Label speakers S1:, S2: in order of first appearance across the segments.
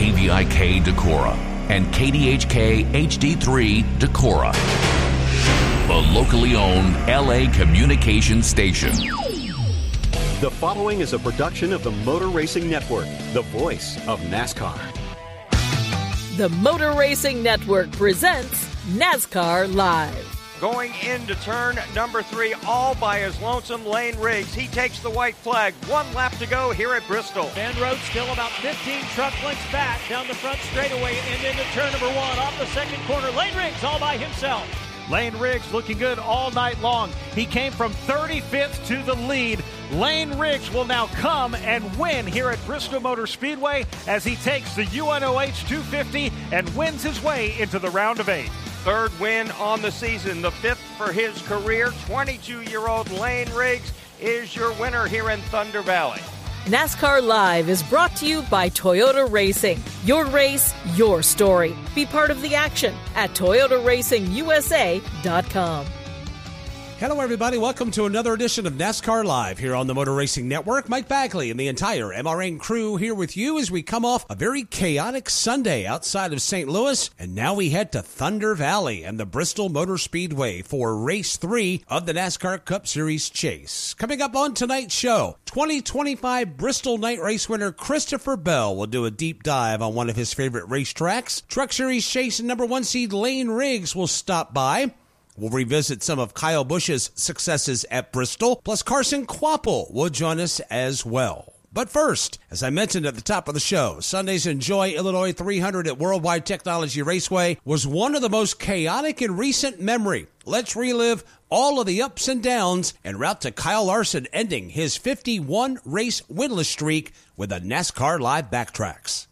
S1: KVIK Decorah and KDHK HD3 Decorah, the locally owned LA communication station.
S2: The following is a production of the Motor Racing Network, the voice of NASCAR.
S3: The Motor Racing Network presents NASCAR Live.
S4: Going into turn number 3, all by his lonesome, Lane Riggs. He takes the white flag. 1 lap to go here at Bristol.
S5: Van Road still about 15 truck lengths back down the front straightaway and into turn number 1 off the second corner. Lane Riggs all by himself.
S6: Lane Riggs looking good all night long. He came from 35th to the lead. Lane Riggs will now come and win here at Bristol Motor Speedway as he takes the UNOH 250 and wins his way into the round of 8.
S4: Third win on the season, the 5th for his career. 22-year-old Lane Riggs is your winner here in Thunder Valley.
S3: NASCAR Live is brought to you by Toyota Racing. Your race, your story. Be part of the action at ToyotaRacingUSA.com.
S7: Hello, everybody. Welcome to another edition of NASCAR Live here on the Motor Racing Network. Mike Bagley and the entire MRN crew here with you as we come off a very chaotic Sunday outside of St. Louis. And now we head to Thunder Valley and the Bristol Motor Speedway for Race 3 of the NASCAR Cup Series Chase. Coming up on tonight's show, 2025 Bristol Night Race winner Christopher Bell will do a deep dive on one of his favorite racetracks. Truck Series Chase and number 1 seed Lane Riggs will stop by. We'll revisit some of Kyle Busch's successes at Bristol, plus Carson Kvapil will join us as well. But first, as I mentioned at the top of the show, Sunday's Enjoy Illinois 300 at Worldwide Technology Raceway was one of the most chaotic in recent memory. Let's relive all of the ups and downs en route to Kyle Larson ending his 51-race winless streak with a NASCAR Live Backtracks.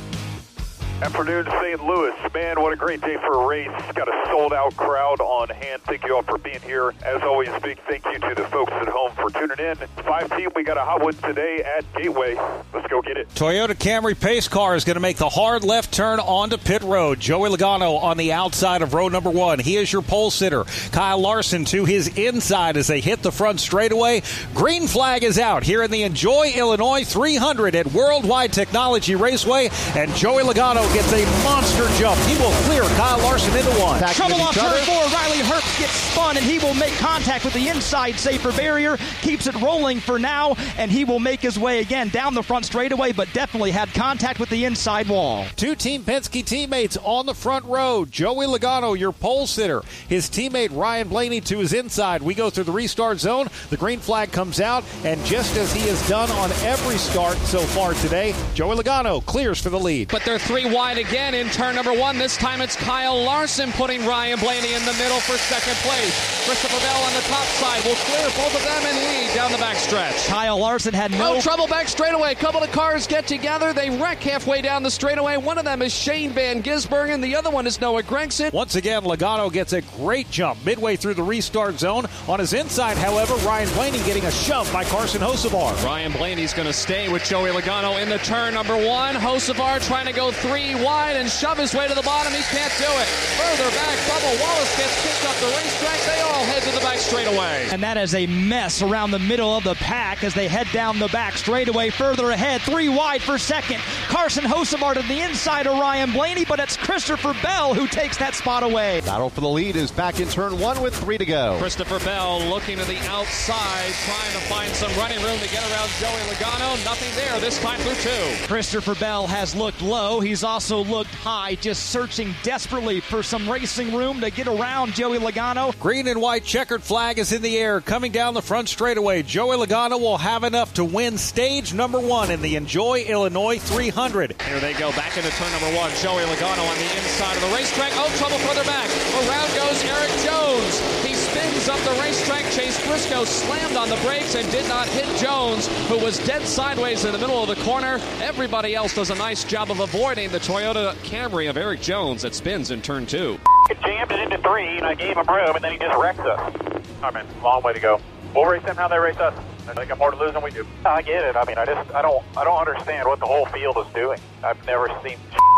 S8: Afternoon, St. Louis. Man, what a great day for a race. Got a sold-out crowd on hand. Thank you all for being here. As always, big thank you to the folks at home for tuning in. 5-team, we got a hot one today at Gateway. Let's go get it.
S6: Toyota Camry pace car is going to make the hard left turn onto pit road. Joey Logano on the outside of row number 1. He is your pole sitter. Kyle Larson to his inside as they hit the front straightaway. Green flag is out here in the Enjoy Illinois 300 at Worldwide Technology Raceway, and Joey Logano gets a monster jump. He will clear Kyle Larson into 1.
S9: Trouble off turn 4. Riley Herbst gets spun, and he will make contact with the inside safer barrier. Keeps it rolling for now, and he will make his way again down the front straightaway, but definitely had contact with the inside wall.
S6: 2 Team Penske teammates on the front row. Joey Logano, your pole sitter. His teammate Ryan Blaney to his inside. We go through the restart zone. The green flag comes out, and just as he has done on every start so far today, Joey Logano clears for the lead.
S10: But they're 3 wide again in turn number 1. This time it's Kyle Larson putting Ryan Blaney in the middle for second place. Christopher Bell on the top side will clear both of them and lead down the backstretch.
S9: Kyle Larson had no
S10: trouble back straightaway. A couple of cars get together. They wreck halfway down the straightaway. One of them is Shane Van Gisbergen. The other one is Noah Gragson.
S6: Once again, Logano gets a great jump midway through the restart zone. On his inside, however, Ryan Blaney getting a shove by Carson Hocevar.
S10: Ryan Blaney's going to stay with Joey Logano in the turn number 1. Hocevar trying to go 3 wide and shove his way to the bottom. He can't do it. Further back, Bubba Wallace gets kicked up the racetrack. They all head to the back straightaway.
S9: And that is a mess around the middle of the pack as they head down the back straightaway. Further ahead, 3 wide for second. Carson Hocevar to the inside of Ryan Blaney, but it's Christopher Bell who takes that spot away.
S11: Battle for the lead is back in turn 1 with 3 to go.
S10: Christopher Bell looking to the outside, trying to find some running room to get around Joey Logano. Nothing there this time through 2.
S9: Christopher Bell has looked low. He's also looked high, just searching desperately for some racing room to get around Joey Logano.
S6: Green and white checkered flag is in the air. Coming down the front straightaway, Joey Logano will have enough to win stage number 1 in the Enjoy Illinois 300.
S10: Here they go back into turn number 1. Joey Logano on the inside of the racetrack. Oh, trouble further back. Around goes Eric Jones. He spins up the racetrack. Chase Briscoe slammed on the brakes and did not hit Jones, who was dead sideways in the middle of the corner. Everybody else does a nice job of avoiding the Toyota Camry of Eric Jones that spins in turn 2.
S8: Jammed it into 3, and I gave him room, and then he just wrecked us. I mean, long way to go. We'll race them how they race us. They got more to lose than we do. I get it. I mean, I don't understand what the whole field is doing. I've never seen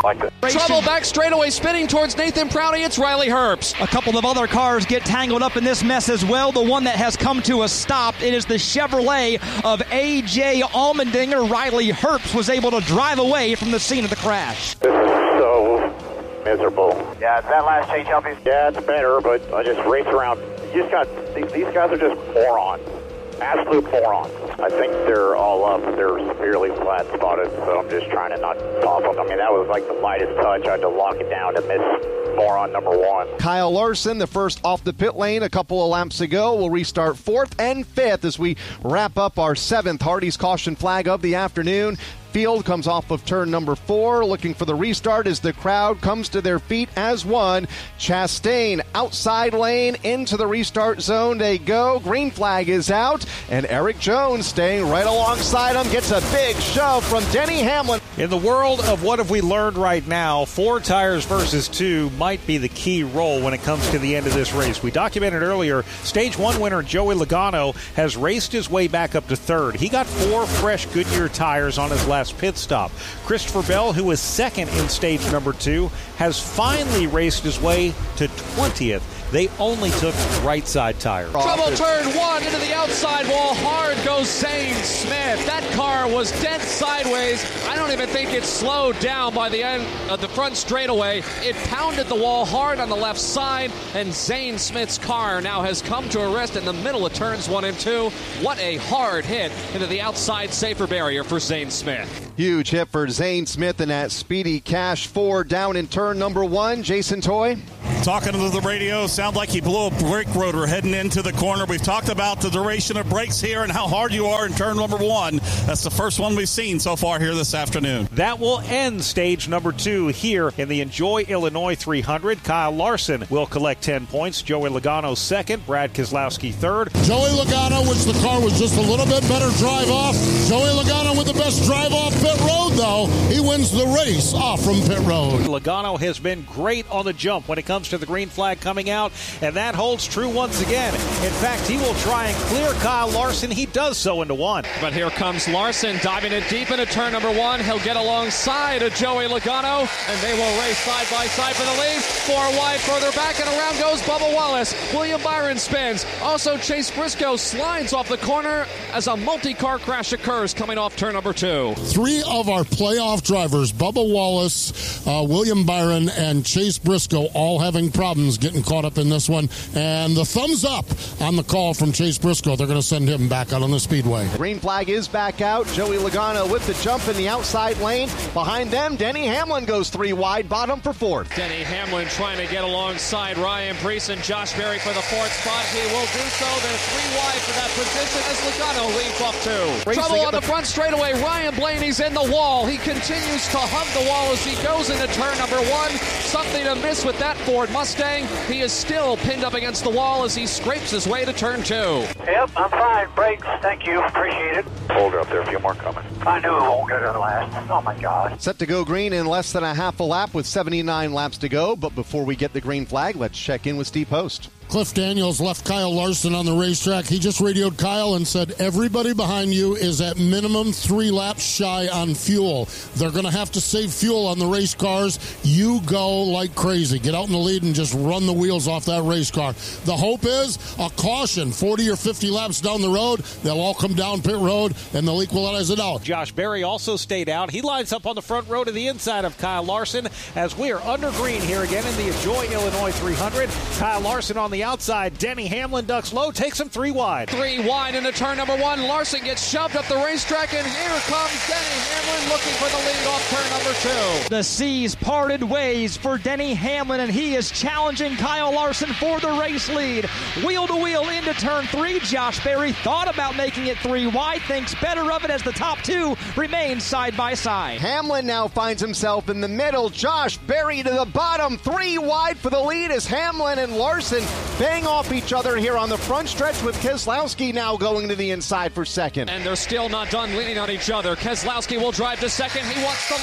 S10: Trouble back straightaway, spinning towards Nathan Prouty. It's Riley Herbst.
S9: A couple of other cars get tangled up in this mess as well. The one that has come to a stop, it is the Chevrolet of A.J. Allmendinger. Riley Herbst was able to drive away from the scene of the crash.
S8: This is so miserable. Yeah, is that last change help you? Yeah, it's better, but I just race around. You just got, these guys are just morons. Absolute morons. I think they're all up. They're severely flat spotted, so I'm just trying to not pop them. I mean, that was like the lightest touch. I had to lock it down to miss moron number one.
S11: Kyle Larson, the first off the pit lane a couple of laps ago, will restart 4th and 5th as we wrap up our 7th Hardy's caution flag of the afternoon. Field comes off of turn number 4, looking for the restart as the crowd comes to their feet as one. Chastain outside lane into the restart zone. They go. Green flag is out, and Eric Jones staying right alongside him gets a big shove from Denny Hamlin.
S6: In the world of what have we learned right now, 4 tires versus 2 might be the key role when it comes to the end of this race. We documented earlier, Stage 1 winner Joey Logano has raced his way back up to 3rd. He got 4 fresh Goodyear tires on his last pit stop. Christopher Bell, who was 2nd in stage number 2, has finally raced his way to 20th. They only took right side tires.
S10: Trouble turn 1 into the outside wall. Hard goes Zane Smith. That car was dead sideways. I don't even think it slowed down by the end of the front straightaway. It pounded the wall hard on the left side, and Zane Smith's car now has come to a rest in the middle of turns 1 and 2. What a hard hit into the outside safer barrier for Zane Smith.
S11: Huge hit for Zane Smith in that Speedy Cash 4 down in turn number 1. Jason Toy.
S12: Talking to the radio, sounds like he blew a brake rotor heading into the corner. We've talked about the duration of brakes here and how hard you are in turn number 1. That's the first one we've seen so far here this afternoon.
S6: That will end stage number 2 here in the Enjoy Illinois 300. Kyle Larson will collect 10 points. Joey Logano 2nd. Brad Keselowski 3rd.
S13: Joey Logano, which the car was just a little bit better drive off. Joey Logano with the best drive off pit road, though. He wins the race off from pit road.
S6: Logano has been great on the jump when it comes to the green flag coming out, and that holds true once again. In fact, he will try and clear Kyle Larson. He does so into 1.
S10: But here comes Larson diving it deep into turn number 1. He'll get alongside of Joey Logano, and they will race side by side for the lead. 4 wide further back, and around goes Bubba Wallace. William Byron spins. Also, Chase Briscoe slides off the corner as a multi-car crash occurs coming off turn number 2.
S13: 3 of our playoff drivers, Bubba Wallace, William Byron, and Chase Briscoe, all having problems getting caught up in this one. And the thumbs up on the call from Chase Briscoe. They're going to send him back out on the speedway.
S11: Green flag is back out. Joey Logano with the jump in the outside lane. Behind them, Denny Hamlin goes 3 wide, bottom for 4th.
S10: Denny Hamlin trying to get alongside Ryan Preece and Josh Berry for the 4th spot. He will do so. They're 3 wide for that position as Logano leads off 2. Trouble on the front straightaway. Ryan Blaney's in the wall. He continues to hug the wall as he goes into turn number 1. Something to miss with that Ford Mustang. He is still pinned up against the wall as he scrapes his way to turn 2.
S14: Yep, I'm fine. Brakes, thank you. Appreciate it.
S8: Hold her up there, a few more coming.
S14: I knew it won't go to the last. Oh, my God.
S11: Set to go green in less than a half a lap with 79 laps to go. But before we get the green flag, let's check in with Steve Post.
S13: Cliff Daniels left Kyle Larson on the racetrack. He just radioed Kyle and said, everybody behind you is at minimum 3 laps shy on fuel. They're going to have to save fuel on the race cars. You go like crazy. Get out in the lead and just run the wheels off that race car. The hope is a caution. 40 or 50 laps down the road, they'll all come down pit road and they'll equalize it out.
S6: Josh Berry also stayed out. He lines up on the front row to the inside of Kyle Larson as we are under green here again in the Enjoy Illinois 300. Kyle Larson on the outside. Denny Hamlin ducks low, takes him 3 wide.
S10: 3 wide into turn number 1. Larson gets shoved up the racetrack, and here comes Denny Hamlin looking for the lead off turn number 2.
S9: The seas parted ways for Denny Hamlin, and he is challenging Kyle Larson for the race lead. Wheel to wheel into turn 3. Josh Berry thought about making it 3 wide, thinks better of it as the top 2 remain side by side.
S11: Hamlin now finds himself in the middle. Josh Berry to the bottom. 3 wide for the lead as Hamlin and Larson bang off each other here on the front stretch with Keselowski now going to the inside for 2nd.
S10: And they're still not done leaning on each other. Keselowski will drive to 2nd. He wants the lead.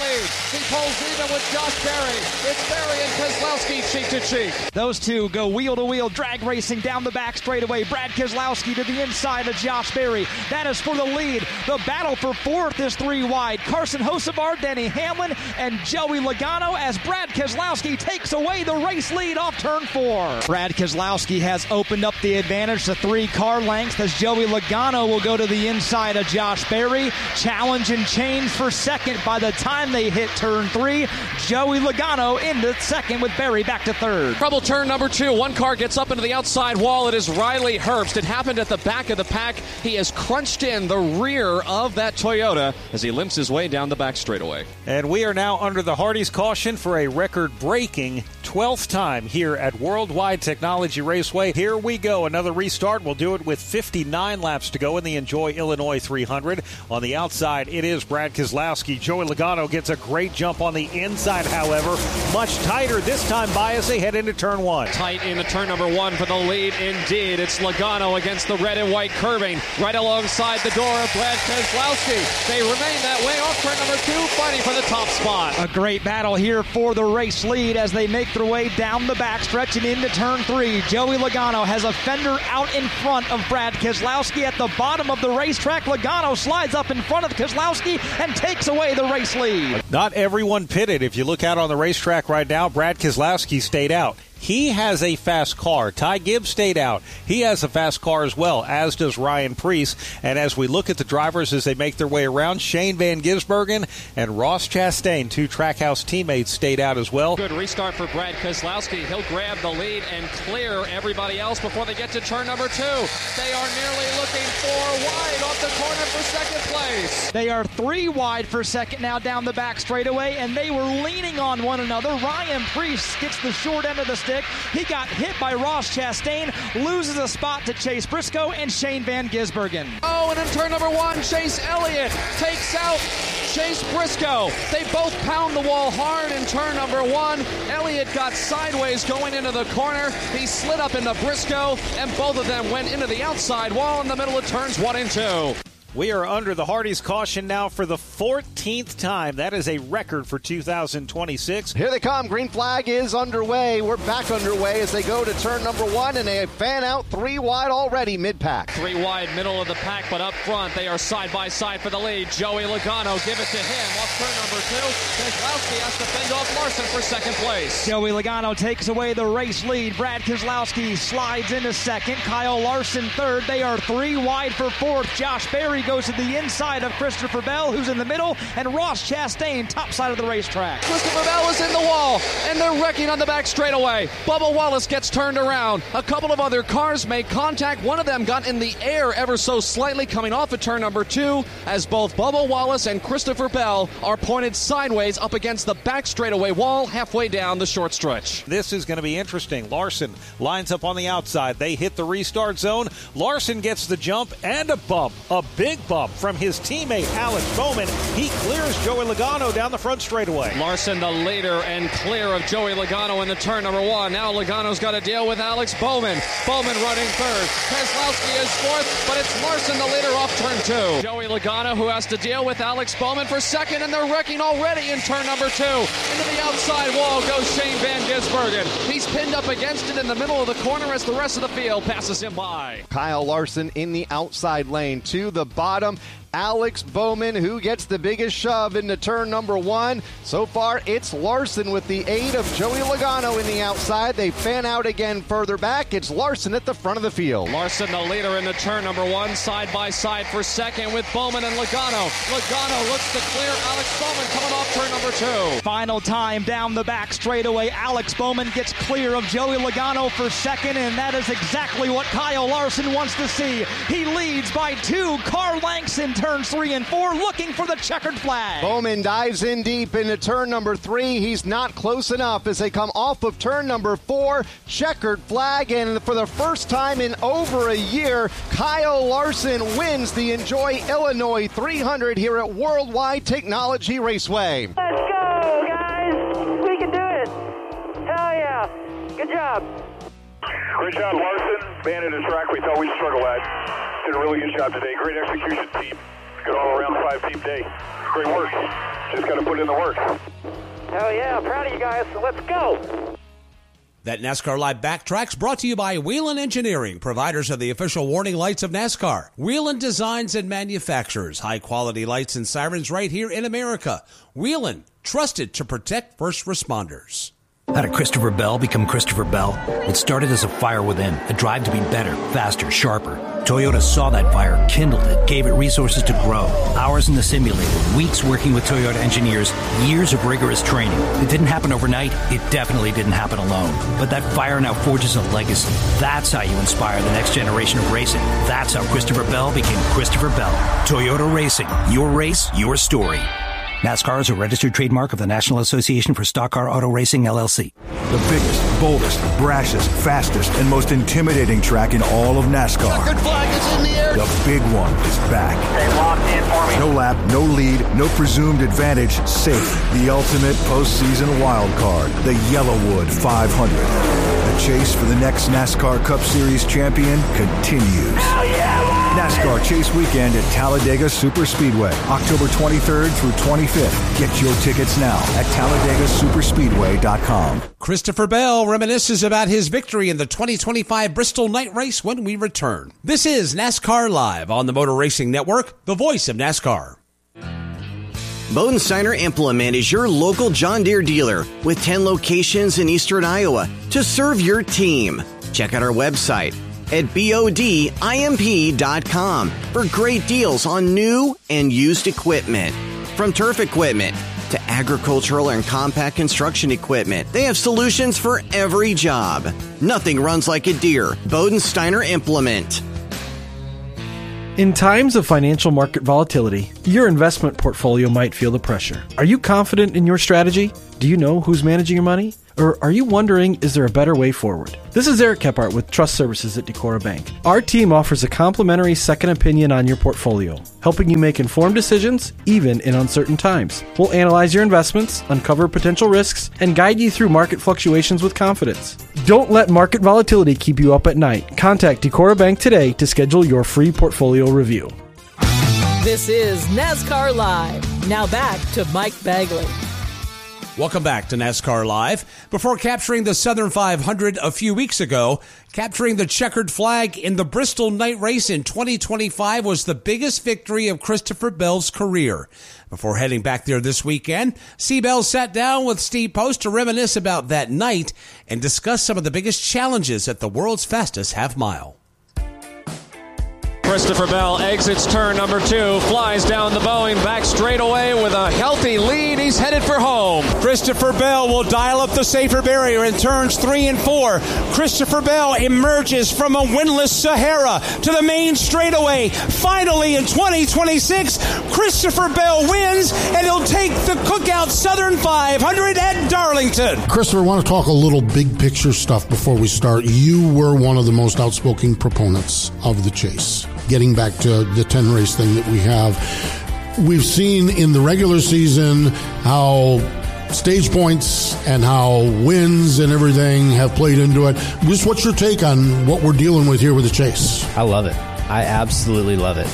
S10: He pulls even with Josh Berry. It's Berry and Keselowski cheek to cheek.
S9: Those two go wheel-to-wheel drag racing down the back straightaway. Brad Keselowski to the inside of Josh Berry. That is for the lead. The battle for fourth is three wide. Carson Hocevar, Denny Hamlin, and Joey Logano as Brad Keselowski takes away the race lead off turn 4. Brad Keselowski has opened up the advantage to 3 car lengths as Joey Logano will go to the inside of Josh Berry. Challenge and change for second by the time they hit turn 3. Joey Logano into second with Berry back to third.
S10: Trouble turn number 2. One car gets up into the outside wall. It is Riley Herbst. It happened at the back of the pack. He has crunched in the rear of that Toyota as he limps his way down the back straightaway.
S6: And we are now under the Hardee's caution for a record-breaking 12th time here at Worldwide Technology Raceway. Here we go. Another restart. We'll do it with 59 laps to go in the Enjoy Illinois 300. On the outside, it is Brad Keselowski. Joey Logano gets a great jump on the inside, however. Much tighter this time by as they head into turn 1.
S10: Tight into turn number 1 for the lead indeed. It's Logano against the red and white curving right alongside the door of Brad Keselowski. They remain that way off turn number 2, fighting for the top spot.
S9: A great battle here for the race lead as they make their way down the backstretch and into turn 3. Joey Logano has a fender out in front of Brad Keselowski at the bottom of the racetrack. Logano slides up in front of Keselowski and takes away the race lead.
S6: Not everyone pitted. If you look out on the racetrack right now, Brad Keselowski stayed out. He has a fast car. Ty Gibbs stayed out. He has a fast car as well, as does Ryan Preece. And as we look at the drivers as they make their way around, Shane Van Gisbergen and Ross Chastain, 2 Trackhouse teammates, stayed out as well.
S10: Good restart for Brad Keselowski. He'll grab the lead and clear everybody else before they get to turn number 2. They are nearly looking 4 wide off the corner for second place.
S9: They are 3 wide for second now down the back straightaway, and they were leaning on one another. Ryan Preece gets the short end of the stick. He got hit by Ross Chastain, loses a spot to Chase Briscoe and Shane Van Gisbergen.
S10: Oh, and in turn number 1, Chase Elliott takes out Chase Briscoe. They both pound the wall hard in turn number 1. Elliott got sideways going into the corner. He slid up into Briscoe, and both of them went into the outside wall in the middle of turns 1 and 2.
S6: We are under the Hardee's caution now for the 14th time. That is a record for 2026.
S11: Here they come. Green flag is underway. We're back underway as they go to turn number 1, and they fan out 3 wide already mid-pack.
S10: 3 wide, middle of the pack, but up front they are side by side for the lead. Joey Logano, give it to him. Off turn number 2, Keselowski has to fend off Larson for second place.
S9: Joey Logano takes away the race lead. Brad Keselowski slides into second. Kyle Larson third. They are 3 wide for fourth. Josh Berry goes to the inside of Christopher Bell, who's in the middle, and Ross Chastain top side of the racetrack.
S10: Christopher Bell is in the wall, and they're wrecking on the back straightaway. Bubba Wallace gets turned around. A couple of other cars make contact. One of them got in the air ever so slightly coming off of turn number 2 as both Bubba Wallace and Christopher Bell are pointed sideways up against the back straightaway wall halfway down the short stretch.
S6: This is going to be interesting. Larson lines up on the outside. They hit the restart zone. Larson gets the jump and a bump, a big bump from his teammate Alex Bowman. He clears Joey Logano down the front straightaway.
S10: Larson the leader and clear of Joey Logano in the turn number 1. Now Logano's got to deal with Alex Bowman. Bowman running third. Keselowski is fourth, but it's Larson the leader off turn 2. Joey Logano who has to deal with Alex Bowman for second, and they're wrecking already in turn number 2. Into the outside wall goes Shane Van Gisbergen. He's pinned up against it in the middle of the corner as the rest of the field passes him by.
S11: Kyle Larson in the outside lane to the bottom. Alex Bowman, who gets the biggest shove into turn number 1. So far, it's Larson with the aid of Joey Logano in the outside. They fan out again further back. It's Larson at the front of the field.
S10: Larson, the leader in the turn number 1, side by side for second with Bowman and Logano. Logano looks to clear Alex Bowman coming off turn number 2.
S9: Final time down the back straightaway. Alex Bowman gets clear of Joey Logano for second, and that is exactly what Kyle Larson wants to see. He leads by 2 car lengths in turns 3 and 4, looking for the checkered flag.
S11: Bowman dives in deep into turn number 3. He's not close enough as they come off of turn number 4. Checkered flag, and for the first time in over a year, Kyle Larson wins the Enjoy Illinois 300 here at Worldwide Technology Raceway.
S14: Let's go, guys. We can do it. Hell yeah. Good job.
S8: Great job, Larson. Man at a track we thought we'd struggle at. Did a really good job today. Great execution, team. Good all-around 5-team day. Great work. Just got to put in the work.
S14: Hell yeah, proud of you guys, so let's go.
S7: That NASCAR Live Backtrack's brought to you by Whelen Engineering, providers of the official warning lights of NASCAR. Whelen designs and manufactures high-quality lights and sirens right here in America. Whelen, trusted to protect first responders.
S15: How did Christopher Bell become Christopher Bell? It started as a fire within, a drive to be better, faster, sharper. Toyota saw that fire, kindled it, gave it resources to grow. Hours in the simulator, weeks working with Toyota engineers, years of rigorous training. It didn't happen overnight. It definitely didn't happen alone. But that fire now forges a legacy. That's how you inspire the next generation of racing. That's how Christopher Bell became Christopher Bell. Toyota Racing. Your race, your story. NASCAR is a registered trademark of the National Association for Stock Car Auto Racing, LLC.
S16: The biggest, boldest, brashest, fastest, and most intimidating track in all of NASCAR.
S13: Checkered flag is in the air.
S16: The big one is back.
S14: Stay locked in for me.
S16: No lap, no lead, no presumed advantage, safe. The ultimate postseason wild card, the Yellowwood 500. The chase for the next NASCAR Cup Series champion continues.
S14: Hell yeah!
S16: NASCAR Chase Weekend at Talladega Superspeedway, October 23rd through 25th. Get your tickets now at TalladegaSuperspeedway.com.
S7: Christopher Bell reminisces about his victory in the 2025 Bristol Night Race when we return. This is NASCAR Live on the Motor Racing Network, the voice of NASCAR.
S17: Bodensteiner Implement is your local John Deere dealer with 10 locations in eastern Iowa to serve your team. Check out our website at bodimp.com for great deals on new and used equipment. From turf equipment to agricultural and compact construction equipment, they have solutions for every job. Nothing runs like a Deere. Bodensteiner Implement.
S18: In times of financial market volatility, your investment portfolio might feel the pressure. Are you confident in your strategy? Do you know who's managing your money? Or are you wondering, is there a better way forward? This is Eric Kephart with Trust Services at Decorah Bank. Our team offers a complimentary second opinion on your portfolio, helping you make informed decisions, even in uncertain times. We'll analyze your investments, uncover potential risks, and guide you through market fluctuations with confidence. Don't let market volatility keep you up at night. Contact Decorah Bank today to schedule your free portfolio review.
S3: This is NASCAR Live. Now back to Mike Bagley.
S7: Welcome back to NASCAR Live. Before capturing the Southern 500 a few weeks ago, capturing the checkered flag in the Bristol Night Race in 2025 was the biggest victory of Christopher Bell's career. Before heading back there this weekend, C. Bell sat down with Steve Post to reminisce about that night and discuss some of the biggest challenges at the world's fastest half mile.
S10: Christopher Bell exits turn number 2, flies down the Boeing back straightaway with a healthy lead. He's headed for home.
S19: Christopher Bell will dial up the safer barrier in turns 3 and 4. Christopher Bell emerges from a windless Sahara to the main straightaway. Finally, in 2026, Christopher Bell wins, and he'll take the Cookout Southern 500 at Darlington.
S13: Christopher, I want to talk a little big picture stuff before we start. You were one of the most outspoken proponents of the chase. Getting back to the 10 race thing that we have, we've seen in the regular season how stage points and how wins and everything have played into it. Just what's your take on what we're dealing with here with the chase?
S20: I love it. I absolutely love it.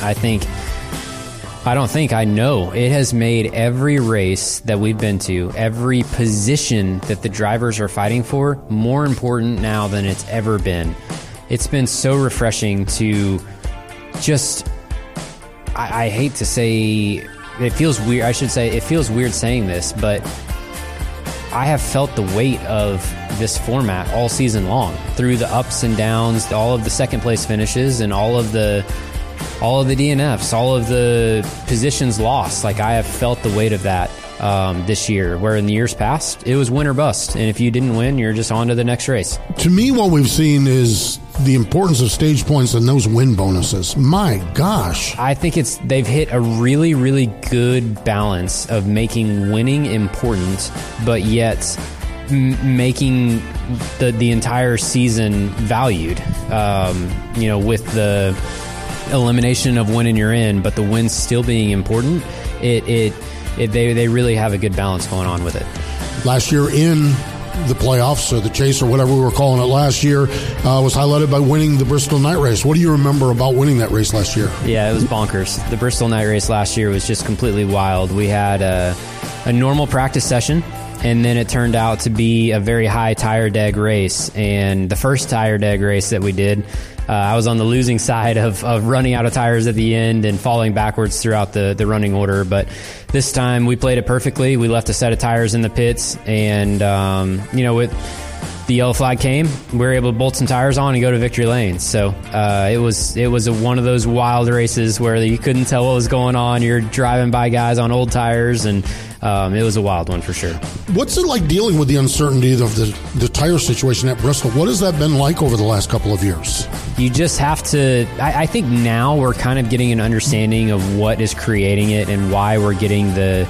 S20: I know it has made every race that we've been to, every position that the drivers are fighting for, more important now than it's ever been. It's been so refreshing to just, I hate to say, it feels weird. I should say it feels weird saying this, but I have felt the weight of this format all season long, through the ups and downs, all of the second place finishes, and all of the DNFs, all of the positions lost. Like, I have felt the weight of that this year, where in the years past it was win or bust, and if you didn't win, you're just on to the next race.
S13: To me, what we've seen is the importance of stage points and those win bonuses. My gosh,
S20: I think they've hit a really, really good balance of making winning important, but yet making the entire season valued. With the elimination of winning you're in, but the wins still being important. They really have a good balance going on with it.
S13: Last year in the playoffs or the chase or whatever we were calling it last year was highlighted by winning the Bristol Night Race. What do you remember about winning that race last year?
S20: Yeah, it was bonkers. The Bristol Night Race last year was just completely wild. We had a normal practice session, and then it turned out to be a very high tire deg race. And the first tire deg race that we did, I was on the losing side of running out of tires at the end and falling backwards throughout the running order. But this time we played it perfectly. We left a set of tires in the pits, and with the yellow flag came, we were able to bolt some tires on and go to victory lane. So it was one of those wild races where you couldn't tell what was going on. You're driving by guys on old tires, and it was a wild one for sure.
S13: What's it like dealing with the uncertainty of the tire situation at Bristol? What has that been like over the last couple of years?
S20: You just have to, I think now we're kind of getting an understanding of what is creating it and why we're getting the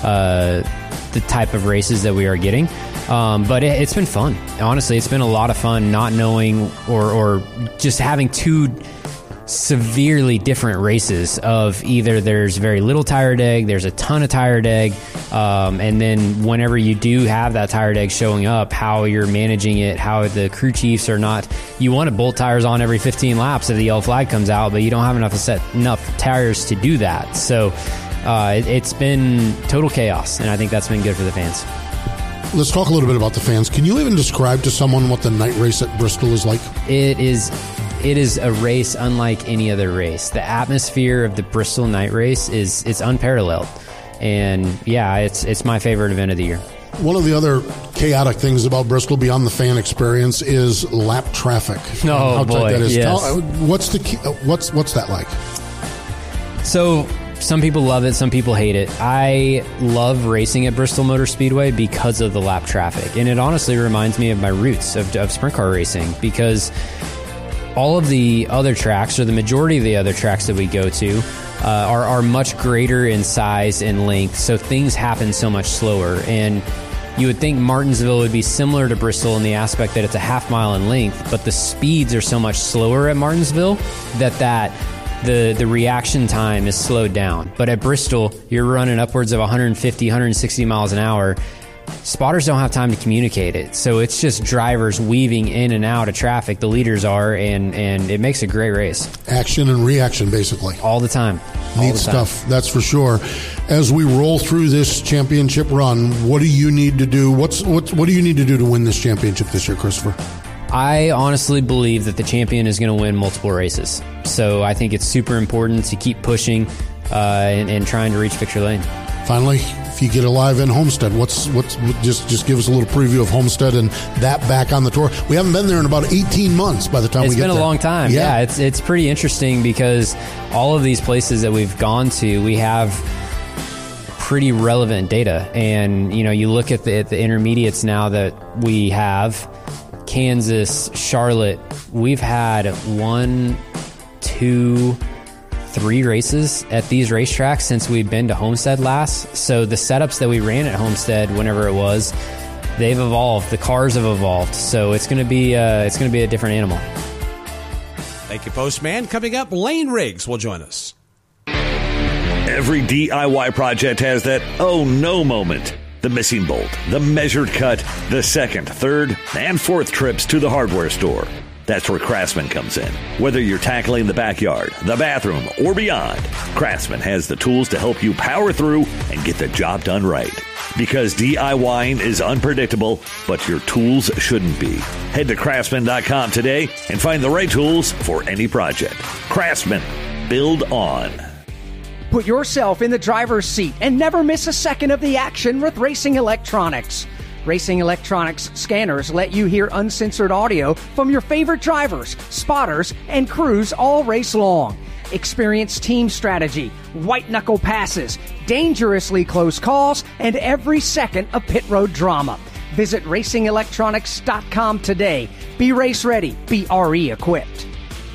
S20: type of races that we are getting. But it's been fun. Honestly, it's been a lot of fun not knowing or just having two severely different races of either there's very little tire deg, there's a ton of tire deg, and then whenever you do have that tire deg showing up, how you're managing it, how the crew chiefs are not, you want to bolt tires on every 15 laps if the yellow flag comes out, but you don't have enough tires to do that. So it's been total chaos, and I think that's been good for the fans.
S13: Let's talk a little bit about the fans. Can you even describe to someone what the night race at Bristol is like?
S20: It is a race unlike any other race. The atmosphere of the Bristol Night Race it's unparalleled. And yeah, it's my favorite event of the year.
S13: One of the other chaotic things about Bristol beyond the fan experience is lap traffic.
S20: Oh,
S13: how
S20: boy,
S13: tight that is.
S20: yes.
S13: What's that like?
S20: So some people love it, some people hate it. I love racing at Bristol Motor Speedway because of the lap traffic. And it honestly reminds me of my roots of sprint car racing, because all of the other tracks, or the majority of the other tracks that we go to, are much greater in size and length, so things happen so much slower. And you would think Martinsville would be similar to Bristol in the aspect that it's a half mile in length, but the speeds are so much slower at Martinsville that the reaction time is slowed down. But at Bristol, you're running upwards of 150, 160 miles an hour. Spotters don't have time to communicate it, so it's just drivers weaving in and out of traffic. The leaders are, and it makes a great race. Action and reaction, basically, all the time.
S13: Neat stuff, that's for sure. As we roll through this championship run, what do you need to do? What do you need to do to win this championship this year, Christopher?
S20: I honestly believe that the champion is going to win multiple races, so I think it's super important to keep pushing and trying to reach victory lane.
S13: Finally, if you get alive in Homestead, just give us a little preview of Homestead and that back on the tour. We haven't been there in about 18 months by the time we get there.
S20: It's been a long time. Yeah, it's pretty interesting because all of these places that we've gone to, we have pretty relevant data. And, you look at the intermediates now that we have, Kansas, Charlotte, we've had 1, 2, 3 races at these racetracks since we've been to Homestead last. So the setups that we ran at Homestead, whenever it was, they've evolved. The cars have evolved. So it's going to be a different animal.
S7: Thank you, Postman. Coming up, Lane Riggs will join us.
S21: Every DIY project has that oh no moment. The missing bolt, the measured cut, the second, third, and fourth trips to the hardware store. That's where Craftsman comes in. Whether you're tackling the backyard, the bathroom, or beyond, Craftsman has the tools to help you power through and get the job done right. Because DIYing is unpredictable, but your tools shouldn't be. Head to Craftsman.com today and find the right tools for any project. Craftsman. Build on.
S22: Put yourself in the driver's seat and never miss a second of the action with Racing Electronics. Racing Electronics scanners let you hear uncensored audio from your favorite drivers, spotters, and crews all race long. Experience team strategy, white-knuckle passes, dangerously close calls, and every second of pit road drama. Visit RacingElectronics.com today. Be race ready. Be RE equipped.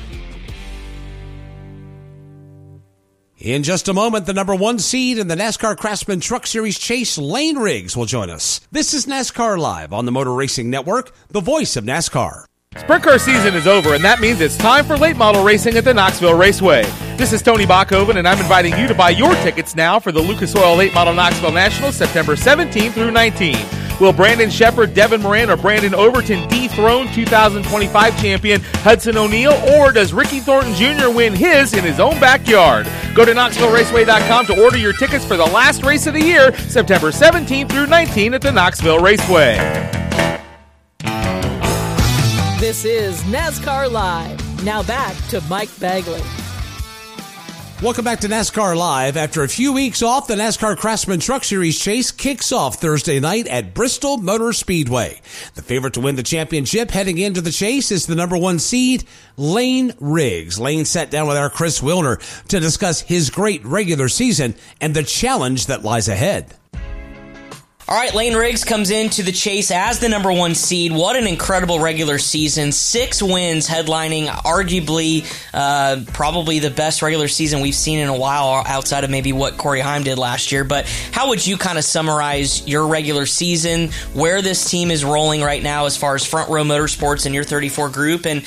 S7: In just a moment, the number 1 seed in the NASCAR Craftsman Truck Series Chase, Lane Riggs, will join us. This is NASCAR Live on the Motor Racing Network, the voice of NASCAR.
S23: Sprint car season is over, and that means it's time for late model racing at the Knoxville Raceway. This is Tony Bachhoven, and I'm inviting you to buy your tickets now for the Lucas Oil Late Model Knoxville Nationals September 17 through 19. Will Brandon Shepard, Devin Moran, or Brandon Overton dethrone 2025 champion Hudson O'Neal, or does Ricky Thornton Jr. win his in his own backyard? Go to KnoxvilleRaceway.com to order your tickets for the last race of the year, September 17th through 19th at the Knoxville Raceway.
S3: This is NASCAR Live. Now back to Mike Bagley.
S7: Welcome back to NASCAR Live. After a few weeks off, the NASCAR Craftsman Truck Series chase kicks off Thursday night at Bristol Motor Speedway. The favorite to win the championship heading into the chase is the number 1 seed, Lane Riggs. Lane sat down with our Chris Wilner to discuss his great regular season and the challenge that lies ahead.
S1: All right, Lane Riggs comes into the chase as the number 1 seed. What an incredible regular season. 6 wins headlining arguably probably the best regular season we've seen in a while outside of maybe what Corey Heim did last year. But how would you kind of summarize your regular season, where this team is rolling right now as far as Front Row Motorsports and your 34 group, and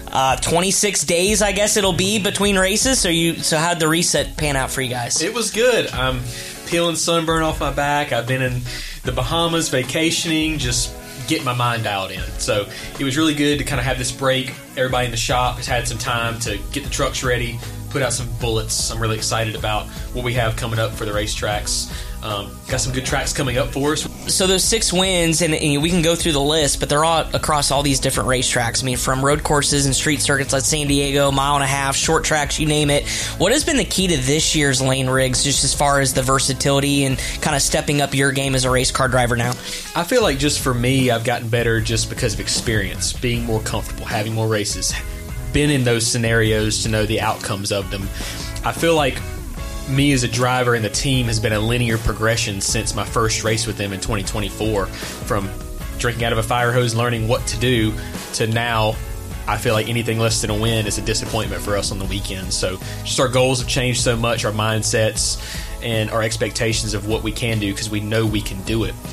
S1: 26 days, I guess it'll be between races. So how'd the reset pan out for you guys?
S2: It was good. I'm peeling sunburn off my back. I've been in the Bahamas vacationing, just getting my mind dialed in. So it was really good to kind of have this break. Everybody in the shop has had some time to get the trucks ready, put out some bullets. I'm really excited about what we have coming up for the racetracks. Got some good tracks coming up for us.
S1: So those 6 wins, and we can go through the list, but they're all across all these different racetracks. I mean, from road courses and street circuits like San Diego, mile and a half, short tracks, you name it. What has been the key to this year's Lane Riggs, just as far as the versatility and kind of stepping up your game as a race car driver now?
S2: I feel like just for me, I've gotten better just because of experience, being more comfortable, having more races, been in those scenarios to know the outcomes of them. I feel like me as a driver and the team has been a linear progression since my first race with them in 2024, from drinking out of a fire hose, learning what to do, to now I feel like anything less than a win is a disappointment for us on the weekend. So just our goals have changed so much, our mindsets and our expectations of what we can do, because we know we can do it.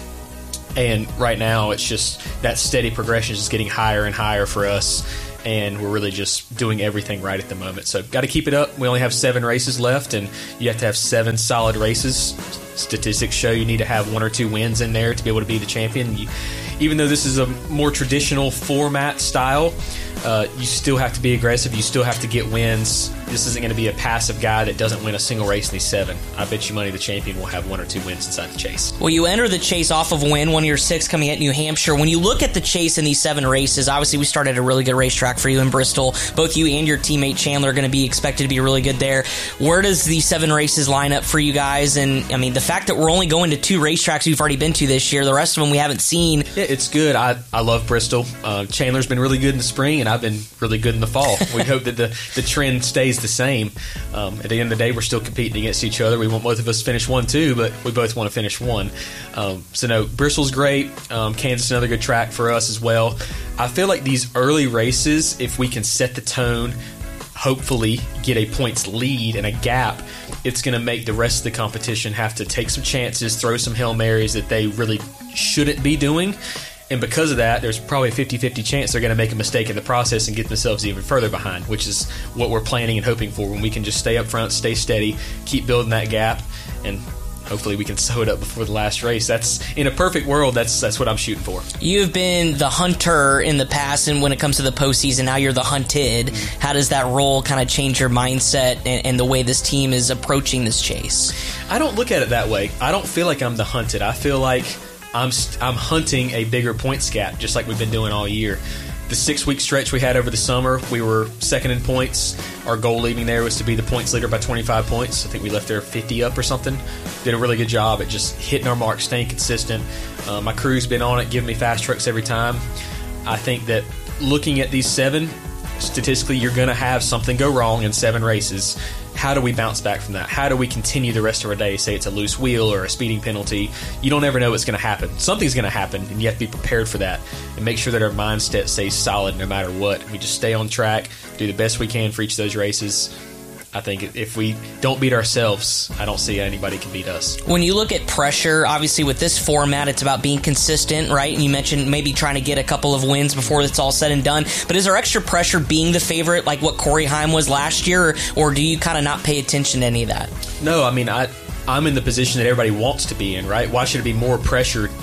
S2: And right now it's just that steady progression is just getting higher and higher for us, and we're really just doing everything right at the moment. So got to keep it up. We only have 7 races left, and you have to have 7 solid races. Statistics show you need to have 1 or 2 wins in there to be able to be the champion. Even though this is a more traditional format style, you still have to be aggressive. You still have to get wins. This isn't going to be a passive guy that doesn't win a single race in these 7. I bet you money the champion will have 1 or 2 wins inside the chase.
S1: Well, you enter the chase off of win, one of your 6 coming at New Hampshire. When you look at the chase in these 7 races, obviously we started a really good racetrack for you in Bristol. Both you and your teammate Chandler are going to be expected to be really good there. Where does these 7 races line up for you guys? And, I mean, the fact that we're only going to 2 racetracks we've already been to this year, the rest of them we haven't seen.
S2: Yeah, it's good. I love Bristol. Chandler's been really good in the spring, and I've been really good in the fall. We hope that the trend stays the same. At the end of the day, we're still competing against each other. We want both of us to finish 1-2, but we both want to finish 1. So no, Bristol's great. Kansas, another good track for us as well. I feel like these early races, if we can set the tone, hopefully get a points lead and a gap, it's going to make the rest of the competition have to take some chances, throw some Hail Marys that they really shouldn't be doing. And because of that, there's probably a 50-50 chance they're going to make a mistake in the process and get themselves even further behind, which is what we're planning and hoping for, when we can just stay up front, stay steady, keep building that gap, and hopefully we can sew it up before the last race. That's, in a perfect world, that's what I'm shooting for.
S1: You've been the hunter in the past, and when it comes to the postseason, now you're the hunted. How does that role kind of change your mindset and the way this team is approaching this chase?
S2: I don't look at it that way. I don't feel like I'm the hunted. I feel like I'm hunting a bigger points gap, just like we've been doing all year. The 6-week stretch we had over the summer, we were second in points. Our goal leaving there was to be the points leader by 25 points. I think we left there 50 up or something. Did a really good job at just hitting our mark, staying consistent. My crew's been on it, giving me fast trucks every time. I think that looking at these 7, statistically, you're going to have something go wrong in 7 races. How do we bounce back from that? How do we continue the rest of our day? Say it's a loose wheel or a speeding penalty. You don't ever know what's going to happen. Something's going to happen, and you have to be prepared for that and make sure that our mindset stays solid no matter what. We just stay on track, do the best we can for each of those races. I think if we don't beat ourselves, I don't see anybody can beat us.
S1: When you look at pressure, obviously with this format, it's about being consistent, right? And you mentioned maybe trying to get a couple of wins before it's all said and done. But is there extra pressure being the favorite, like what Corey Heim was last year, or do you kind of not pay attention to any of that?
S2: No, I mean, I'm in the position that everybody wants to be in, right? Why should it be more pressure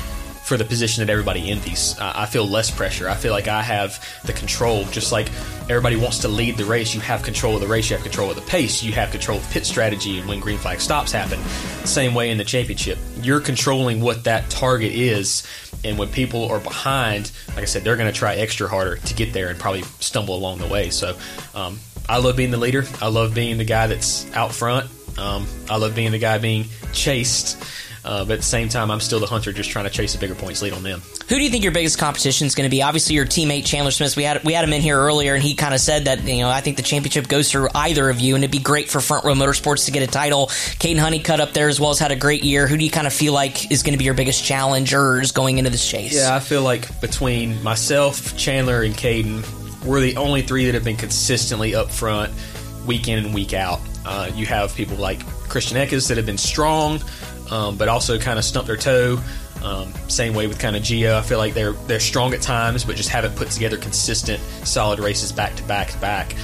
S2: for the position that everybody envies. I feel less pressure. I feel like I have the control. Just like everybody wants to lead the race, you have control of the race, you have control of the pace, you have control of pit strategy and when green flag stops happen. Same way in the championship. You're controlling what that target is, and when people are behind, like I said, they're going to try extra harder to get there and probably stumble along the way. So I love being the leader. I love being the guy that's out front. I love being the guy being chased. But at the same time, I'm still the hunter just trying to chase a bigger points lead on them.
S1: Who do you think your biggest competition is going to be? Obviously, your teammate Chandler Smith. We had him in here earlier, and he kind of said that, I think the championship goes through either of you, and it'd be great for Front Row Motorsports to get a title. Caden Honeycutt up there as well has had a great year. Who do you kind of feel like is going to be your biggest challengers going into this chase?
S2: Yeah, I feel like between myself, Chandler, and Caden, we're the only three that have been consistently up front week in and week out. You have people like Christian Eckes that have been strong, but also kind of stumped their toe. Same way with kind of Gio. I feel like they're strong at times, but just haven't put together consistent, solid races back to back to back.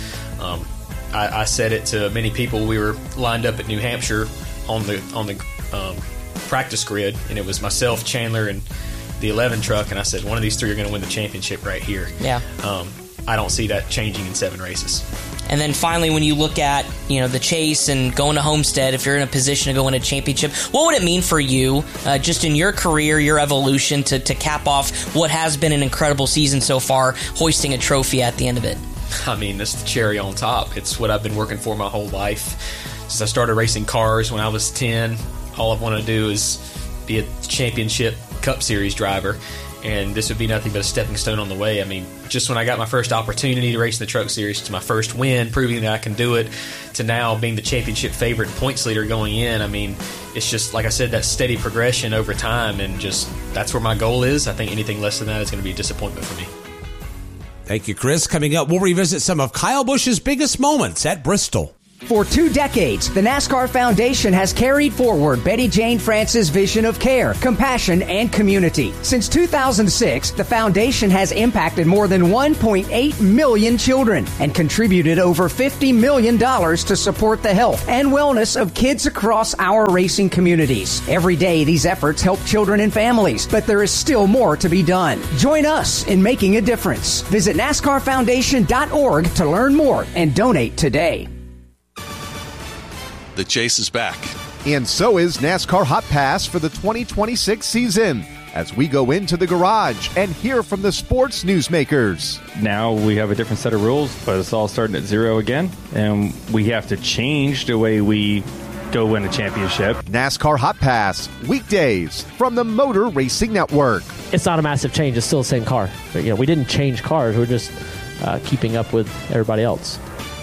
S2: I said it to many people. We were lined up at New Hampshire on the practice grid, and it was myself, Chandler, and the 11 truck. And I said, one of these three are going to win the championship right here.
S1: Yeah.
S2: I don't see that changing in 7 races.
S1: And then finally, when you look at the chase and going to Homestead, if you're in a position to go win a championship, what would it mean for you, just in your career, your evolution, to cap off what has been an incredible season so far, hoisting a trophy at the end of it?
S2: I mean, that's the cherry on top. It's what I've been working for my whole life. Since I started racing cars when I was 10, all I want to do is be a championship Cup Series driver. And this would be nothing but a stepping stone on the way. I mean, just when I got my first opportunity to race in the Truck Series, to my first win, proving that I can do it, to now being the championship favorite and points leader going in, I mean, it's just, like I said, that steady progression over time, and just that's where my goal is. I think anything less than that is going to be a disappointment for me.
S7: Thank you, Chris. Coming up, we'll revisit some of Kyle Busch's biggest moments at Bristol.
S22: For 2 decades, the NASCAR Foundation has carried forward Betty Jane France's vision of care, compassion, and community. Since 2006, the foundation has impacted more than 1.8 million children and contributed over $50 million to support the health and wellness of kids across our racing communities. Every day, these efforts help children and families, but there is still more to be done. Join us in making a difference. Visit NASCARFoundation.org to learn more and donate today.
S4: The chase is back.
S11: And so is NASCAR Hot Pass for the 2026 season, as we go into the garage and hear from the sports newsmakers.
S5: Now we have a different set of rules, but it's all starting at zero again, and we have to change the way we go win a championship.
S11: NASCAR Hot Pass, weekdays from the Motor Racing Network.
S12: It's not a massive change. It's still the same car. But, we didn't change cars. We're just keeping up with everybody else.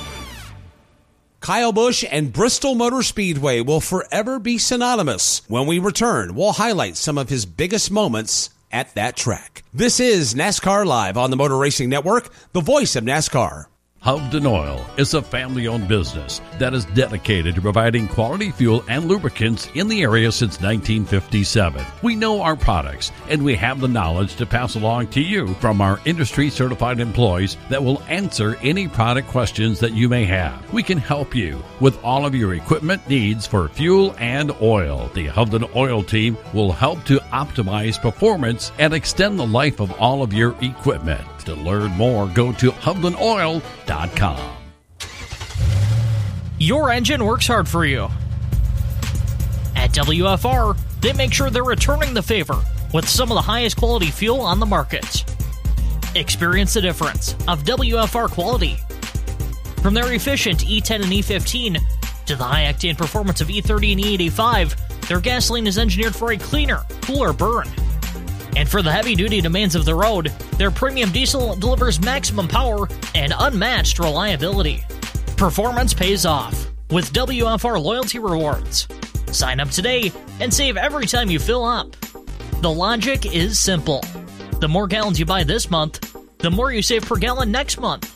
S7: Kyle Busch and Bristol Motor Speedway will forever be synonymous. When we return, we'll highlight some of his biggest moments at that track. This is NASCAR Live on the Motor Racing Network, the voice of NASCAR.
S24: Hovden Oil is a family-owned business that is dedicated to providing quality fuel and lubricants in the area since 1957. We know our products, and we have the knowledge to pass along to you from our industry-certified employees that will answer any product questions that you may have. We can help you with all of your equipment needs for fuel and oil. The Hovden Oil team will help to optimize performance and extend the life of all of your equipment. To learn more, go to HovdenOil.com.
S25: Your engine works hard for you. At WFR, they make sure they're returning the favor with some of the highest quality fuel on the market. Experience the difference of WFR quality. From their efficient E10 and E15 to the high octane performance of E30 and E85, their gasoline is engineered for a cleaner, cooler burn. And for the heavy-duty demands of the road, their premium diesel delivers maximum power and unmatched reliability. Performance pays off with WFR Loyalty Rewards. Sign up today and save every time you fill up. The logic is simple. The more gallons you buy this month, the more you save per gallon next month.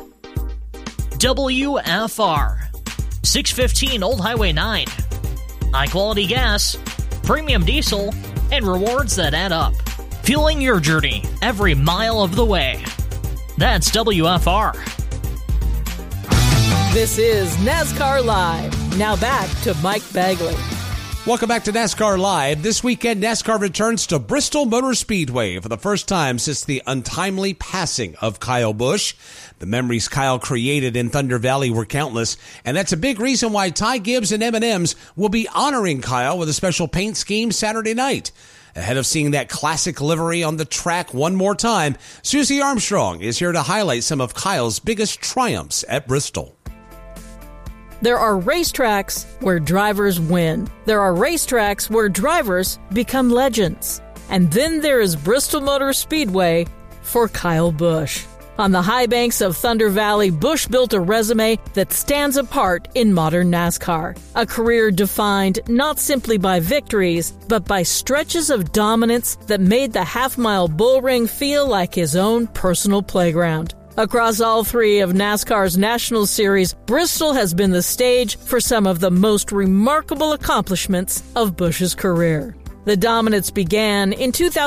S25: WFR. 615 Old Highway 9. High-quality gas, premium diesel, and rewards that add up. Fueling your journey every mile of the way. That's WFR.
S3: This is NASCAR Live. Now back to Mike Bagley.
S7: Welcome back to NASCAR Live. This weekend, NASCAR returns to Bristol Motor Speedway for the first time since the untimely passing of Kyle Busch. The memories Kyle created in Thunder Valley were countless, and that's a big reason why Ty Gibbs and M&M's will be honoring Kyle with a special paint scheme Saturday night. Ahead of seeing that classic livery on the track one more time, Susie Armstrong is here to highlight some of Kyle's biggest triumphs at Bristol.
S3: There are racetracks where drivers win. There are racetracks where drivers become legends. And then there is Bristol Motor Speedway for Kyle Busch. On the high banks of Thunder Valley, Busch built a resume that stands apart in modern NASCAR. A career defined not simply by victories, but by stretches of dominance that made the half-mile bull ring feel like his own personal playground. Across all three of NASCAR's National Series, Bristol has been the stage for some of the most remarkable accomplishments of Busch's career. The dominance began in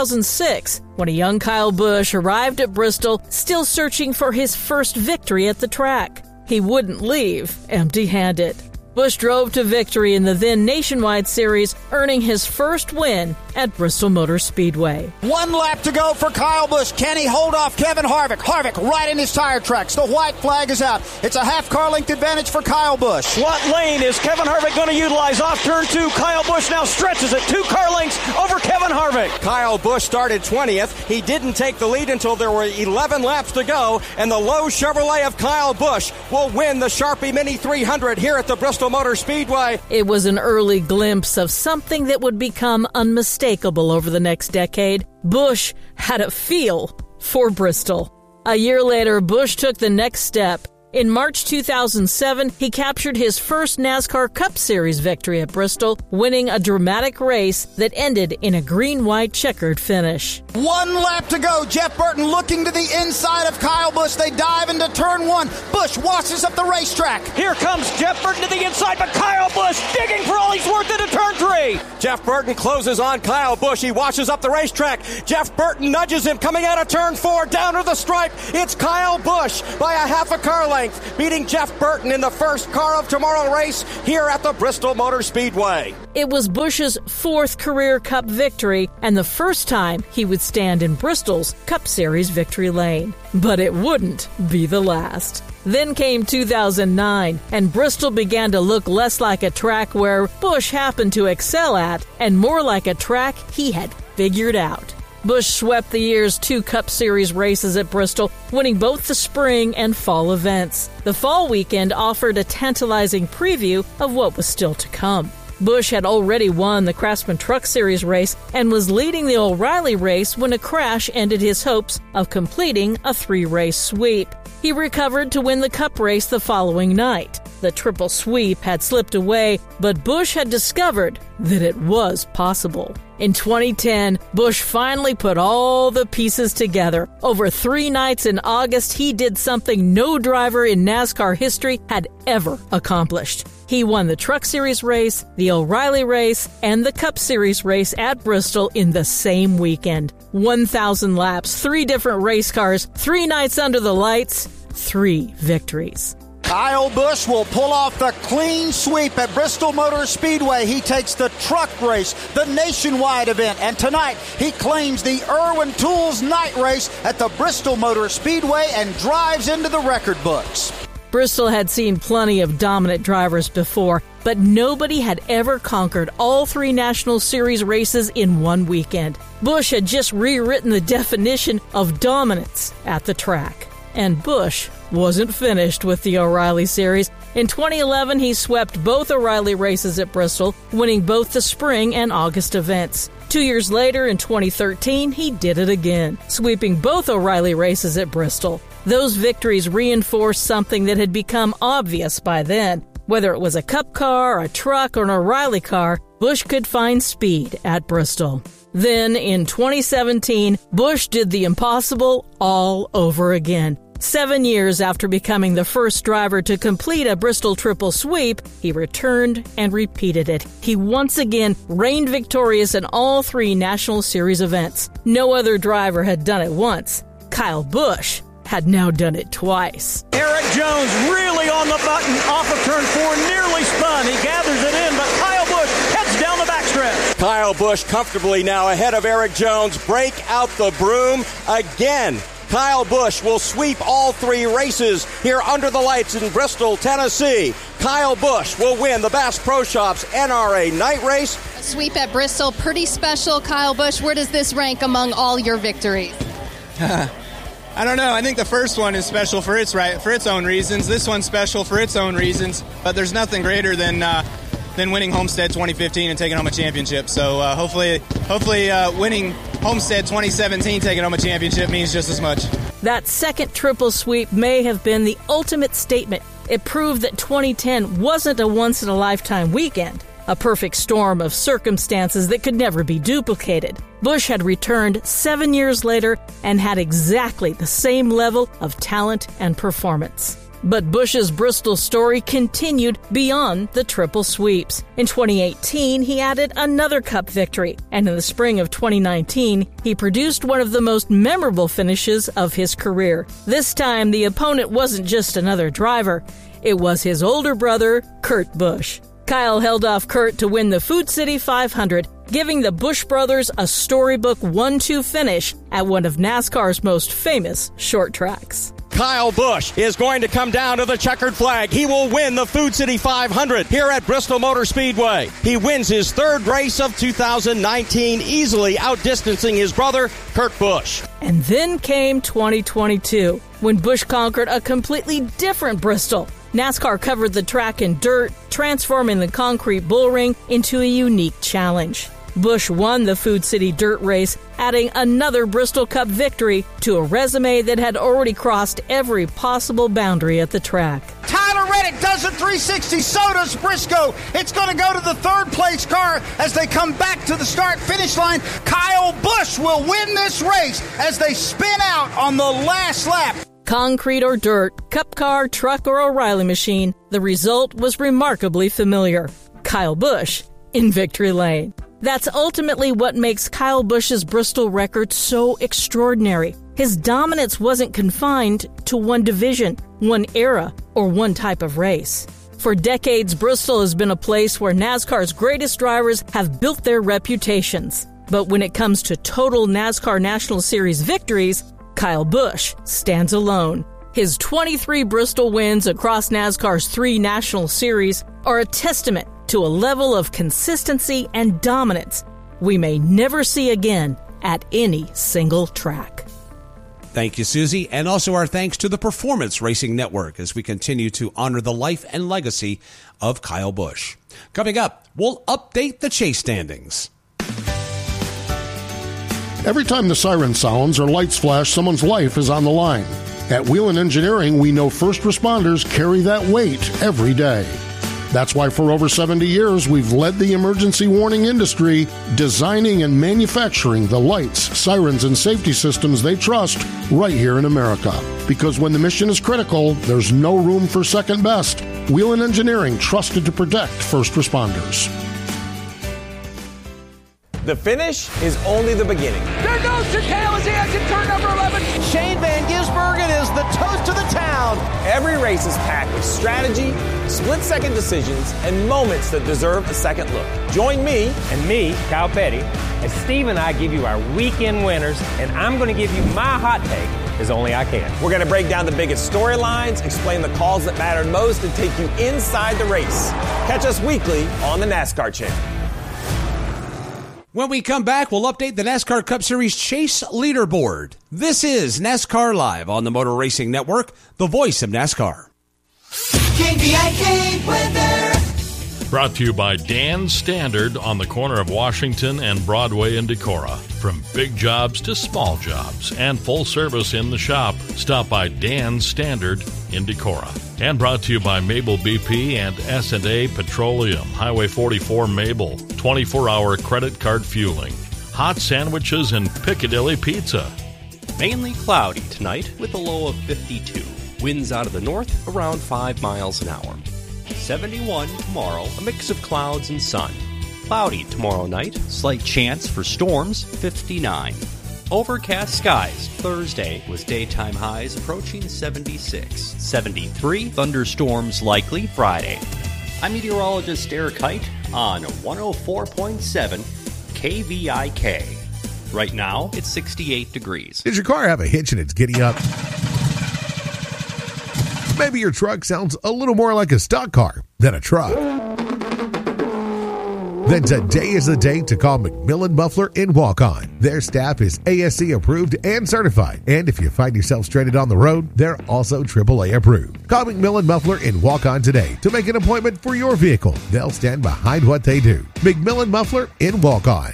S3: 2006 when a young Kyle Busch arrived at Bristol still searching for his first victory at the track. He wouldn't leave empty-handed. Busch drove to victory in the then Nationwide Series, earning his first win at Bristol Motor Speedway.
S4: 1 lap to go for Kyle Busch. Can he hold off Kevin Harvick? Harvick right in his tire tracks. The white flag is out. It's a half-car length advantage for Kyle Busch.
S6: What lane is Kevin Harvick going to utilize? Off turn 2, Kyle Busch now stretches it 2 car lengths over Kevin Harvick.
S8: Kyle Busch started 20th. He didn't take the lead until there were 11 laps to go, and the Lowe Chevrolet of Kyle Busch will win the Sharpie Mini 300 here at the Bristol Motor Speedway.
S3: It was an early glimpse of something that would become unmistakable over the next decade. Busch had a feel for Bristol. A year later, Busch took the next step. In March 2007, he captured his first NASCAR Cup Series victory at Bristol, winning a dramatic race that ended in a green-white checkered finish.
S4: 1 lap to go. Jeff Burton looking to the inside of Kyle Busch. They dive into turn 1. Busch washes up the racetrack.
S6: Here comes Jeff Burton to the inside, but Kyle Busch digging for all he's worth into turn 3.
S8: Jeff Burton closes on Kyle Busch. He washes up the racetrack. Jeff Burton nudges him coming out of turn 4 down to the stripe. It's Kyle Busch by a half a car length, beating Jeff Burton in the first Car of Tomorrow race here at the Bristol Motor Speedway.
S3: It was Busch's 4th career Cup victory and the first time he would stand in Bristol's Cup Series victory lane. But it wouldn't be the last. Then came 2009, and Bristol began to look less like a track where Busch happened to excel at and more like a track he had figured out. Busch swept the year's 2 Cup Series races at Bristol, winning both the spring and fall events. The fall weekend offered a tantalizing preview of what was still to come. Busch had already won the Craftsman Truck Series race and was leading the O'Reilly race when a crash ended his hopes of completing a 3-race sweep. He recovered to win the Cup race the following night. The triple sweep had slipped away, but Busch had discovered that it was possible. In 2010, Busch finally put all the pieces together. Over 3 nights in August, he did something no driver in NASCAR history had ever accomplished. He won the Truck Series race, the O'Reilly race, and the Cup Series race at Bristol in the same weekend. 1,000 laps, 3 different race cars, 3 nights under the lights, 3 victories.
S4: Kyle Busch will pull off the clean sweep at Bristol Motor Speedway. He takes the truck race, the Nationwide event, and tonight he claims the Irwin Tools night race at the Bristol Motor Speedway and drives into the record books.
S3: Bristol had seen plenty of dominant drivers before, but nobody had ever conquered all 3 National Series races in one weekend. Busch had just rewritten the definition of dominance at the track. And Busch wasn't finished with the O'Reilly Series. In 2011, he swept both O'Reilly races at Bristol, winning both the spring and August events. 2 years later, in 2013, he did it again, sweeping both O'Reilly races at Bristol. Those victories reinforced something that had become obvious by then. Whether it was a Cup car, a truck, or an O'Reilly car, Busch could find speed at Bristol. Then, in 2017, Busch did the impossible all over again. 7 years after becoming the first driver to complete a Bristol triple sweep, he returned and repeated it. He once again reigned victorious in all 3 National Series events. No other driver had done it once. Kyle Busch had now done it twice.
S6: Eric Jones really on the button off of turn 4, nearly spun. He gathers it in, but Kyle Busch heads down the back strip.
S8: Kyle Busch comfortably now ahead of Eric Jones. Break out the broom again. Kyle Busch will sweep all 3 races here under the lights in Bristol, Tennessee. Kyle Busch will win the Bass Pro Shops NRA night race.
S9: A sweep at Bristol, pretty special. Kyle Busch, where does this rank among all your victories?
S14: I don't know. I think the first one is special for its own reasons. This one's special for its own reasons. But there's nothing greater than winning Homestead 2015 and taking home a championship. So hopefully winning Homestead 2017, taking home a championship, means just as much.
S3: That second triple sweep may have been the ultimate statement. It proved that 2010 wasn't a once-in-a-lifetime weekend, a perfect storm of circumstances that could never be duplicated. Busch had returned 7 years later and had exactly the same level of talent and performance. But Busch's Bristol story continued beyond the triple sweeps. In 2018, he added another Cup victory, and in the spring of 2019, he produced one of the most memorable finishes of his career. This time, the opponent wasn't just another driver. It was his older brother, Kurt Busch. Kyle held off Kurt to win the Food City 500, giving the Busch brothers a storybook 1-2 finish at one of NASCAR's most famous short tracks.
S8: Kyle Busch is going to come down to the checkered flag. He will win the Food City 500 here at Bristol Motor Speedway. He wins his 3rd race of 2019, easily outdistancing his brother, Kurt Busch.
S3: And then came 2022, when Busch conquered a completely different Bristol. NASCAR covered the track in dirt, transforming the concrete bull ring into a unique challenge. Busch won the Food City Dirt Race, adding another Bristol Cup victory to a resume that had already crossed every possible boundary at the track.
S4: Tyler Reddick does a 360, so does Briscoe. It's going to go to the 3rd place car as they come back to the start-finish line. Kyle Busch will win this race as they spin out on the last lap.
S3: Concrete or dirt, Cup car, truck, or O'Reilly machine, the result was remarkably familiar. Kyle Busch in victory lane. That's ultimately what makes Kyle Busch's Bristol record so extraordinary. His dominance wasn't confined to one division, one era, or one type of race. For decades, Bristol has been a place where NASCAR's greatest drivers have built their reputations. But when it comes to total NASCAR National Series victories, Kyle Busch stands alone. His 23 Bristol wins across NASCAR's 3 National Series are a testament to a level of consistency and dominance we may never see again at any single track.
S7: Thank you, Susie, and also our thanks to the Performance Racing Network as we continue to honor the life and legacy of Kyle Busch. Coming up, we'll update the chase standings.
S13: Every time the siren sounds or lights flash, someone's life is on the line. At Whelen Engineering, we know first responders carry that weight every day. That's why for over 70 years, we've led the emergency warning industry, designing and manufacturing the lights, sirens, and safety systems they trust right here in America. Because when the mission is critical, there's no room for second best. Whelen Engineering, trusted to protect first responders.
S15: The finish is only the beginning.
S6: There goes Chicale as he exits turn number 11.
S15: Shane Van Gisbergen is the toast of the town. Every race is packed with strategy, split-second decisions, and moments that deserve a second look. Join me
S16: and me, Kyle Petty, as Steve and I give you our weekend winners, and I'm going to give you my hot take as only I can.
S15: We're going to break down the biggest storylines, explain the calls that mattered most, and take you inside the race. Catch us weekly on the NASCAR Channel.
S7: When we come back, we'll update the NASCAR Cup Series Chase leaderboard. This is NASCAR Live on the Motor Racing Network, the voice of NASCAR.
S17: KVIK weather.
S24: Brought to you by Dan Standard on the corner of Washington and Broadway in Decorah. From big jobs to small jobs and full service in the shop, stop by Dan Standard in Decorah. And brought to you by Mabel BP and S&A Petroleum, Highway 44 Mabel, 24-hour credit card fueling, hot sandwiches and Piccadilly Pizza.
S26: Mainly cloudy tonight with a low of 52. Winds out of the north around 5 miles an hour. 71 tomorrow, a mix of clouds and sun. Cloudy tomorrow night, slight chance for storms, 59. Overcast skies Thursday with daytime highs approaching 76. 73, thunderstorms likely Friday. I'm meteorologist Eric Height on 104.7 KVIK. Right now, it's 68 degrees.
S10: Does your car have a hitch and it's giddy up? Maybe your truck sounds a little more like a stock car than a truck. Then today is the day to call McMillan Muffler in Walk-On. Their staff is ASC approved and certified. And if you find yourself stranded on the road, they're also AAA approved. Call McMillan Muffler in Walk-On today to make an appointment for your vehicle. They'll stand behind what they do. McMillan Muffler in Walk-On.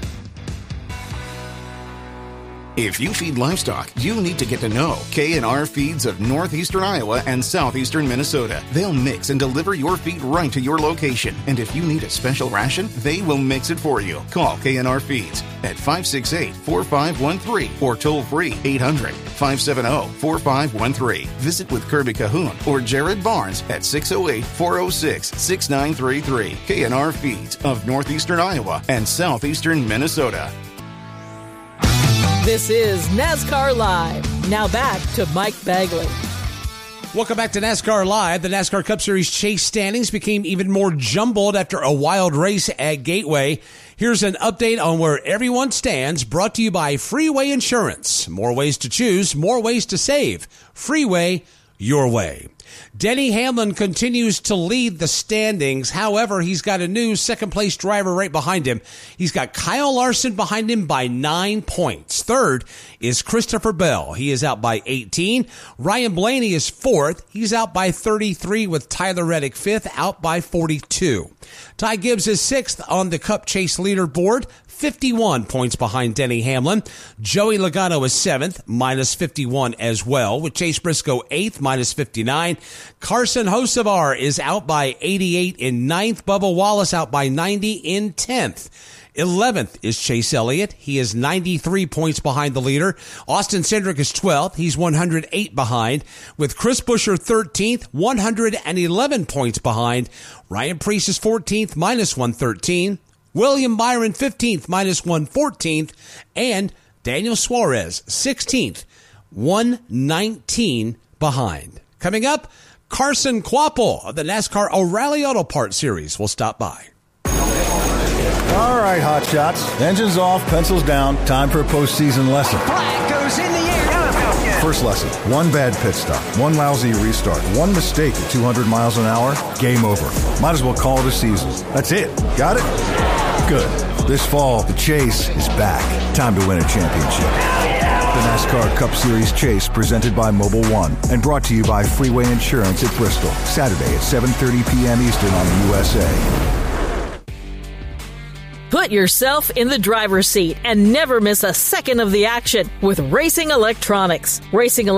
S18: If you feed livestock, you need to get to know K&R Feeds of northeastern Iowa and southeastern Minnesota. They'll mix and deliver your feed right to your location. And if you need a special ration, they will mix it for you. Call K&R Feeds at 568-4513 or toll free 800-570-4513. Visit with Kirby Cahoon or Jared Barnes at 608-406-6933. K&R Feeds of northeastern Iowa and southeastern Minnesota.
S3: This is NASCAR Live. Now back to Mike Bagley.
S7: Welcome back to NASCAR Live. The NASCAR Cup Series chase standings became even more jumbled after a wild race at Gateway. Here's an update on where everyone stands, brought to you by Freeway Insurance. More ways to choose, more ways to save. Freeway, your way. Denny Hamlin continues to lead the standings. However, he's got a new second-place driver right behind him. He's got Kyle Larson behind him by 9 points. Third is Christopher Bell. He is out by 18. Ryan Blaney is fourth. He's out by 33, with Tyler Reddick fifth, out by 42. Ty Gibbs is sixth on the Cup Chase leaderboard, 51 points behind Denny Hamlin. Joey Logano is seventh, minus 51 as well, with Chase Briscoe eighth, minus 59. Carson Hocevar is out by 88 in ninth. Bubba Wallace out by 90 in 10th. 11th is Chase Elliott. He is 93 points behind the leader. Austin Cindric is 12th. He's 108 behind. With Chris Buescher 13th, 111 points behind. Ryan Preece is 14th, minus 113. William Byron 15th, minus 114th. And Daniel Suarez 16th, 119 behind. Coming up, Carson Kvapil of the NASCAR O'Reilly Auto Parts Series will stop by.
S19: All right, hot shots. Engines off, pencils down. Time for a postseason lesson.
S17: Flag goes in the air.
S19: First lesson, one bad pit stop, one lousy restart, one mistake at 200 miles an hour, game over. Might as well call it a season. That's it. Got it? Good. This fall, the chase is back. Time to win a championship. The NASCAR Cup Series Chase, presented by Mobil 1 and brought to you by Freeway Insurance at Bristol. Saturday at 7:30 p.m. Eastern on the USA.
S3: Put yourself in the driver's seat and never miss a second of the action with Racing Electronics. Racing